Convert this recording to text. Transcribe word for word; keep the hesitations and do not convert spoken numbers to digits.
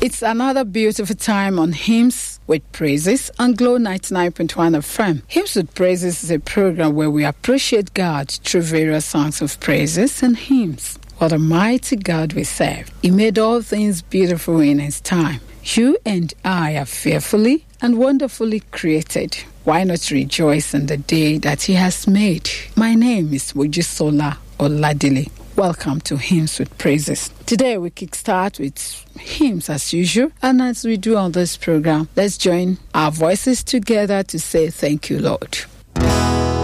It's another beautiful time on Hymns with Praises on Glow ninety-nine point one F M. Hymns with Praises is a program where we appreciate God through various songs of praises and hymns. What a mighty God we serve. He made all things beautiful in His time. You and I are fearfully and wonderfully created. Why not rejoice in the day that He has made? My name is Mojisola Oladile. Welcome to Hymns with Praises. Today we kickstart with hymns as usual, and as we do on this program, let's join our voices together to say thank you, Lord.